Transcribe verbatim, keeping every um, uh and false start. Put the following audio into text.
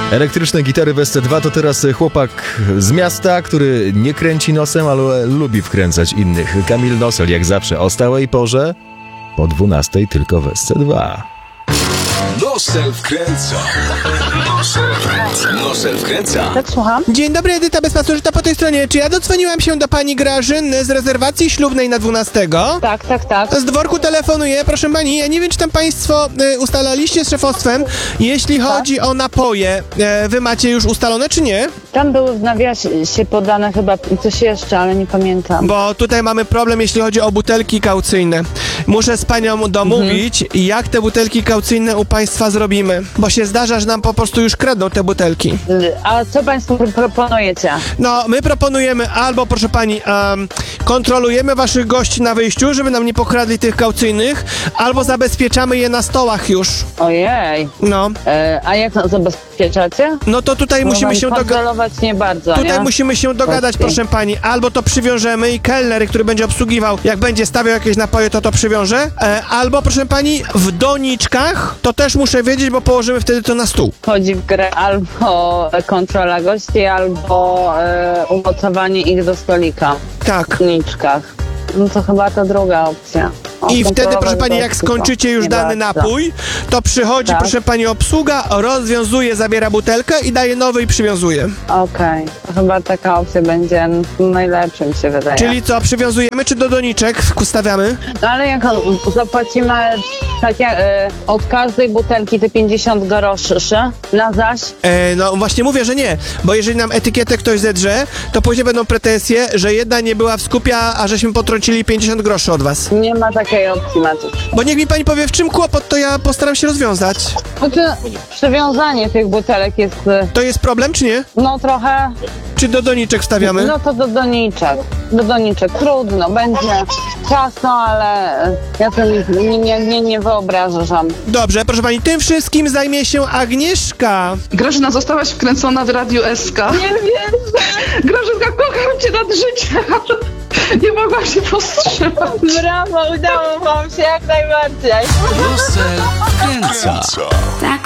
Elektryczne gitary w S C dwa to teraz chłopak z miasta, który nie kręci nosem, ale lubi wkręcać innych. Kamil Nosel, jak zawsze o stałej porze, po dwunastej tylko w S C dwa. Nosel wkręca. Nosel wkręca. Nosel wkręca. Tak, słucham. Dzień dobry, Edyta Bezpasożyta po tej stronie. Czy ja dodzwoniłam się do pani Grażyny z rezerwacji ślubnej na dwunastego? Tak, tak, tak. Z dworku telefonuję, proszę pani. Ja nie wiem, czy tam państwo y, ustalaliście z szefostwem, jeśli Tak. chodzi o napoje. Y, wy macie już ustalone, czy nie? Tam były w nawiasie podane chyba coś jeszcze, ale nie pamiętam. Bo tutaj mamy problem, jeśli chodzi o butelki kaucyjne. Muszę z panią domówić, Mhm. jak te butelki kaucyjne u państwa zrobimy. Bo się zdarza, że nam po prostu już kradną te butelki. A co państwo pro- proponujecie? No, my proponujemy albo, proszę pani, um, kontrolujemy waszych gości na wyjściu, żeby nam nie pokradli tych kaucyjnych, albo zabezpieczamy je na stołach już. Ojej. No, E, a jak to zabezpieczacie? no to tutaj Bo musimy wam się dogadać. kontrolować nie bardzo, Tutaj nie? musimy się dogadać, Właśnie. proszę pani. Albo to przywiążemy i kelner, który będzie obsługiwał, jak będzie stawiał jakieś napoje, to to przywiąże. E, albo, proszę pani, w doniczkach, to też muszę wiedzieć, bo położymy wtedy to na stół. Chodzi w grę albo kontrola gości, albo e, umocowanie ich do stolika Tak. w niczkach. No to chyba to druga opcja. O, I wtedy, kontrolować proszę pani, jak gości, to skończycie już nie dany bardzo. napój, to przychodzi, Tak. proszę pani, obsługa, rozwiązuje, zabiera butelkę i daje nowy i przywiązuje. Okej, to chyba taka opcja będzie najlepsza, mi się wydaje. Czyli co, przywiązujemy czy do doniczek stawiamy? No ale jak zapłacimy tak jak, e, od każdej butelki te pięćdziesiąt groszy na zaś, E, no właśnie mówię, że nie, bo jeżeli nam etykietę ktoś zedrze, to później będą pretensje, że jedna nie była w skupie, a żeśmy potrącili pięćdziesiąt groszy od was. nie ma takiej opcji, Maciek. Bo niech mi pani powie, w czym kłopot, to ja postaram się rozwiązać. Znaczy, przywiązanie tych butelek jest, e, To jest problem, czy nie? no trochę, Czy do doniczek wstawiamy? no to do doniczek. Do doniczek trudno, będzie ciasno, ale e, ja to nie, nie, nie, nie wyobrażam. Dobrze, proszę pani, tym wszystkim zajmie się Agnieszka. Grażyna, zostałaś wkręcona w Radiu S K. Nie wiem. Grażynka, kocham cię nad życie, ale nie mogłam się powstrzymać. Brawo, udało wam się jak najbardziej. Nosel wkręca. Tak